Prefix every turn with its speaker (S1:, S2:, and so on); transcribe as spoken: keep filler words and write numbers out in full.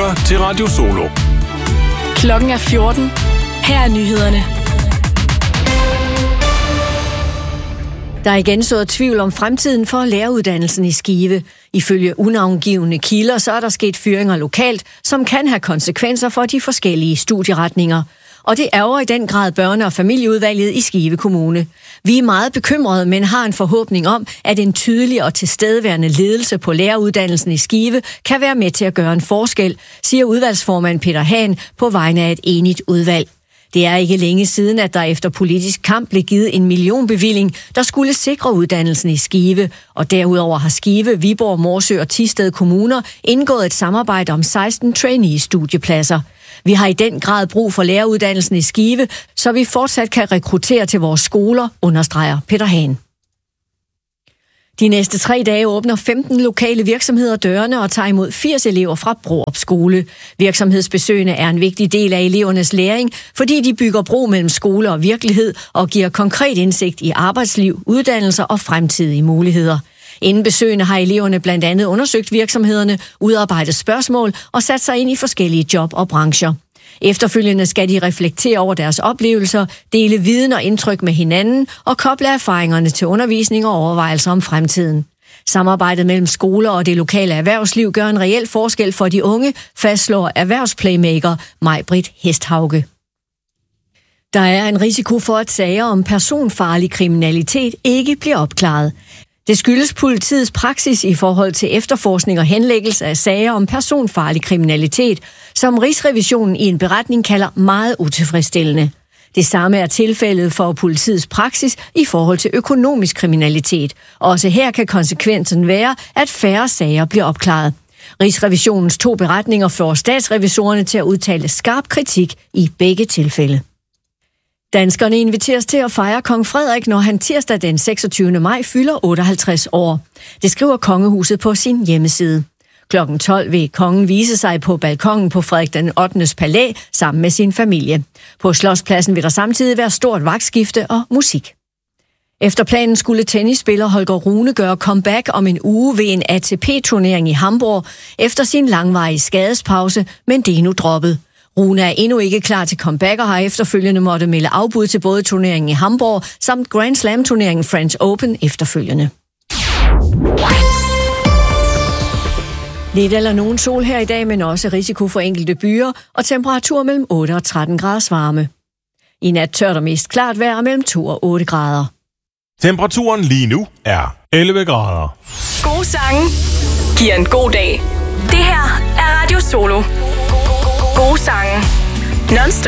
S1: lytter til Radio Solo.
S2: Klokken er fjorten. Her er nyhederne.
S3: Der er igen sået tvivl om fremtiden for læreruddannelsen i Skive. Ifølge unavngivne kilder, så er der sket fyringer lokalt, som kan have konsekvenser for de forskellige studieretninger. Og det ærger i den grad børne- og familieudvalget i Skive Kommune. Vi er meget bekymrede, men har en forhåbning om, at en tydelig og tilstedeværende ledelse på læreruddannelsen i Skive kan være med til at gøre en forskel, siger udvalgsformand Peter Hahn på vegne af et enigt udvalg. Det er ikke længe siden, at der efter politisk kamp blev givet en millionbevilling, der skulle sikre uddannelsen i Skive. Og derudover har Skive, Viborg, Morsø og Thisted kommuner indgået et samarbejde om seksten trainee-studiepladser. Vi har i den grad brug for læreruddannelsen i Skive, så vi fortsat kan rekruttere til vores skoler, understreger Peter Hahn. De næste tre dage åbner femten lokale virksomheder dørene og tager imod firs elever fra Brorup Skole. Virksomhedsbesøgene er en vigtig del af elevernes læring, fordi de bygger bro mellem skole og virkelighed og giver konkret indsigt i arbejdsliv, uddannelser og fremtidige muligheder. Inden besøgene har eleverne blandt andet undersøgt virksomhederne, udarbejdet spørgsmål og sat sig ind i forskellige job og brancher. Efterfølgende skal de reflektere over deres oplevelser, dele viden og indtryk med hinanden og koble erfaringerne til undervisning og overvejelser om fremtiden. Samarbejdet mellem skoler og det lokale erhvervsliv gør en reel forskel for de unge, fastslår erhvervsplaymaker Maj-Britt Hesthauge. Der er en risiko for, at sager om personfarlig kriminalitet ikke bliver opklaret. Det skyldes politiets praksis i forhold til efterforskning og henlæggelse af sager om personfarlig kriminalitet, som Rigsrevisionen i en beretning kalder meget utilfredsstillende. Det samme er tilfældet for politiets praksis i forhold til økonomisk kriminalitet. Også her kan konsekvensen være, at færre sager bliver opklaret. Rigsrevisionens to beretninger får statsrevisorerne til at udtale skarp kritik i begge tilfælde. Danskerne inviteres til at fejre kong Frederik, når han tirsdag den seksogtyvende maj fylder otteoghalvtreds år. Det skriver kongehuset på sin hjemmeside. klokken tolv vil kongen vise sig på balkongen på Frederik den ottendes palæ sammen med sin familie. På Slotspladsen vil der samtidig være stort vagtskifte og musik. Efter planen skulle tennisspiller Holger Rune gøre comeback om en uge ved en A T P-turnering i Hamburg efter sin langvarige skadespause, men det er nu droppet. Rune er endnu ikke klar til comeback og har efterfølgende måtte melde afbud til både turneringen i Hamburg samt Grand Slam-turneringen French Open efterfølgende. Lidt eller nogen sol her i dag, men også risiko for enkelte byer og temperatur mellem otte og tretten grader varme. I nat tørt og mest klart vejr mellem to og otte grader.
S1: Temperaturen lige nu er elleve grader.
S2: Gode sange giver en god dag. Det her er Radio Solo. Gode sange. Non-stop.